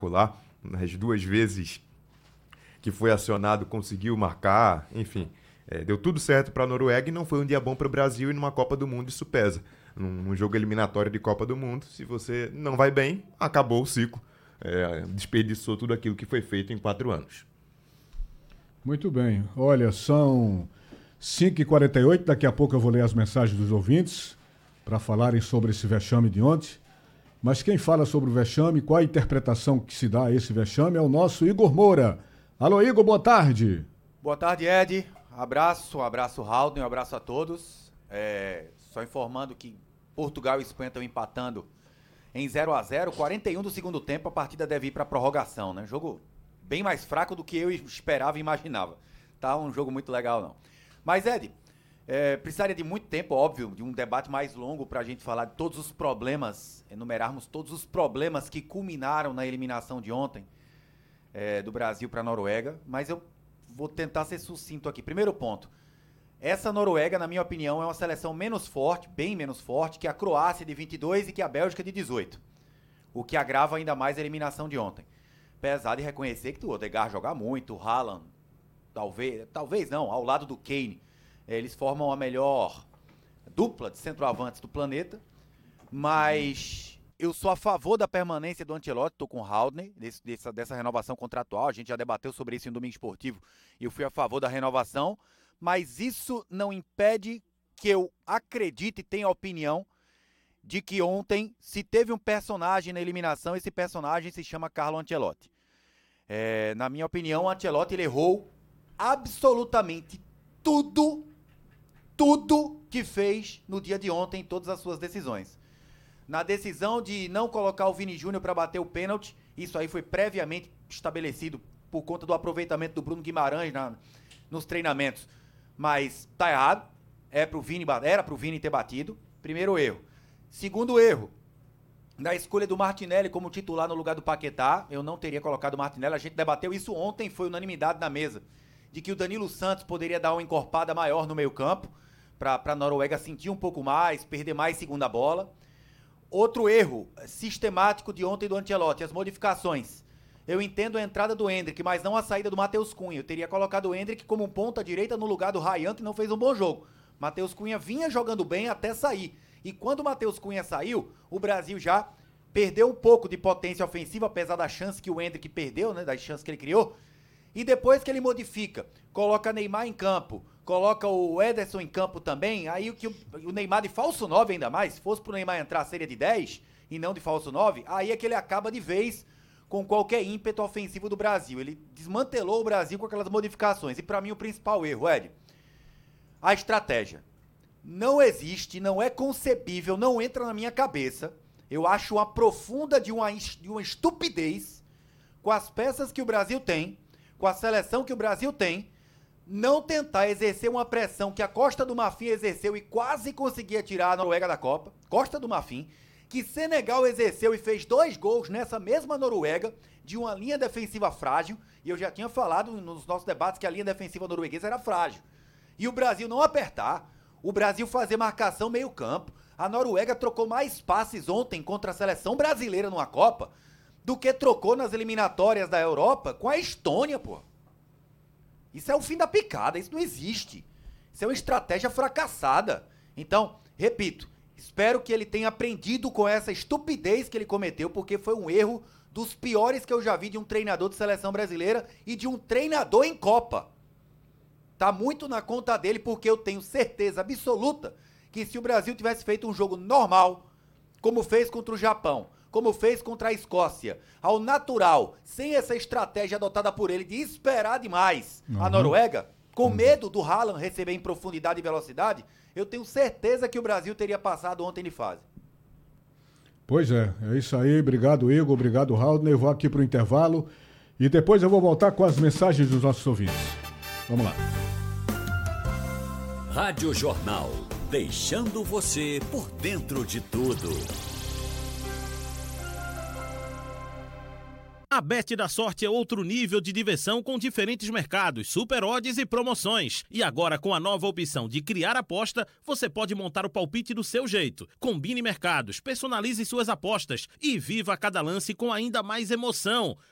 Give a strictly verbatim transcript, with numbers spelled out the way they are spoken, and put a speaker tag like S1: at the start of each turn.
S1: lá, nas duas vezes que foi acionado, conseguiu marcar, enfim, é, deu tudo certo para a Noruega e não foi um dia bom para o Brasil e numa Copa do Mundo isso pesa. Num, num jogo eliminatório de Copa do Mundo, se você não vai bem, acabou o ciclo, é, desperdiçou tudo aquilo que foi feito em quatro anos.
S2: Muito bem, olha, são cinco e quarenta e oito, daqui a pouco eu vou ler as mensagens dos ouvintes para falarem sobre esse vexame de ontem. Mas quem fala sobre o vexame, qual a interpretação que se dá a esse vexame é o nosso Igor Moura. Alô, Igor, boa tarde.
S3: Boa tarde, Ed. Abraço, um abraço, Raul, um abraço a todos. É, só informando que Portugal e Espanha estão empatando em zero a zero, quarenta e um do segundo tempo, a partida deve ir para prorrogação, né? Jogo bem mais fraco do que eu esperava e imaginava. Tá um jogo muito legal, não. Mas, Ed, é, precisaria de muito tempo, óbvio, de um debate mais longo para a gente falar de todos os problemas, enumerarmos todos os problemas que culminaram na eliminação de ontem é, do Brasil para a Noruega, mas eu vou tentar ser sucinto aqui. Primeiro ponto, essa Noruega, na minha opinião, é uma seleção menos forte, bem menos forte, que a Croácia de vinte e dois e que a Bélgica de dezoito, o que agrava ainda mais a eliminação de ontem. Apesar de reconhecer que o Odegaard joga muito, o Haaland, talvez, talvez não, ao lado do Kane, eles formam a melhor dupla de centroavantes do planeta, mas eu sou a favor da permanência do Ancelotti, estou com o Haldner, desse, dessa, dessa renovação contratual, a gente já debateu sobre isso em Domingo Esportivo, e eu fui a favor da renovação, mas isso não impede que eu acredite e tenha a opinião de que ontem, se teve um personagem na eliminação, esse personagem se chama Carlo Ancelotti. É, na minha opinião, o Ancelotti ele errou absolutamente tudo, tudo que fez no dia de ontem em todas as suas decisões. Na decisão de não colocar o Vini Júnior para bater o pênalti, isso aí foi previamente estabelecido por conta do aproveitamento do Bruno Guimarães na, nos treinamentos. Mas tá errado, é pro Vini, era pro Vini ter batido. Primeiro erro. Segundo erro, na escolha do Martinelli como titular no lugar do Paquetá, eu não teria colocado o Martinelli, a gente debateu isso ontem, foi unanimidade na mesa, de que o Danilo Santos poderia dar uma encorpada maior no meio campo, para a Noruega sentir um pouco mais, perder mais segunda bola. Outro erro sistemático de ontem do Ancelotti, as modificações. Eu entendo a entrada do Endrick, mas não a saída do Matheus Cunha. Eu teria colocado o Endrick como um ponta direita no lugar do Ryan, que não fez um bom jogo. Matheus Cunha vinha jogando bem até sair. E quando o Matheus Cunha saiu, o Brasil já perdeu um pouco de potência ofensiva, apesar da chance que o Endrick perdeu, né, das chances que ele criou. E depois que ele modifica, coloca Neymar em campo, coloca o Ederson em campo também, aí o, que o, o Neymar de falso nove ainda mais, se fosse pro Neymar entrar seria de dez e não de falso nove, aí é que ele acaba de vez com qualquer ímpeto ofensivo do Brasil. Ele desmantelou o Brasil com aquelas modificações. E pra mim o principal erro, Ed, a estratégia. Não existe, não é concebível, não entra na minha cabeça. Eu acho uma profunda de uma, de uma estupidez com as peças que o Brasil tem, com a seleção que o Brasil tem, não tentar exercer uma pressão que a Costa do Marfim exerceu e quase conseguia tirar a Noruega da Copa. Costa do Marfim, que Senegal exerceu e fez dois gols nessa mesma Noruega, de uma linha defensiva frágil, e eu já tinha falado nos nossos debates que a linha defensiva norueguesa era frágil. E o Brasil não apertar, o Brasil fazer marcação meio campo. A Noruega trocou mais passes ontem contra a seleção brasileira numa Copa do que trocou nas eliminatórias da Europa com a Estônia, pô. Isso é o fim da picada, isso não existe. Isso é uma estratégia fracassada. Então, repito, espero que ele tenha aprendido com essa estupidez que ele cometeu, porque foi um erro dos piores que eu já vi de um treinador de seleção brasileira e de um treinador em Copa. Tá muito na conta dele, porque eu tenho certeza absoluta que se o Brasil tivesse feito um jogo normal, como fez contra o Japão, como fez contra a Escócia, ao natural, sem essa estratégia adotada por ele de esperar demais uhum. a Noruega, com uhum. medo do Haaland receber em profundidade e velocidade, eu tenho certeza que o Brasil teria passado ontem de fase.
S2: Pois é, é isso aí. Obrigado, Igor. Obrigado, Haldner. Eu vou aqui para o intervalo e depois eu vou voltar com as mensagens dos nossos ouvintes. Vamos lá.
S4: Rádio Jornal, deixando você por dentro de tudo.
S5: A Bet da Sorte é outro nível de diversão com diferentes mercados, super odds e promoções. E agora com a nova opção de criar aposta, você pode montar o palpite do seu jeito. Combine mercados, personalize suas apostas e viva cada lance com ainda mais emoção.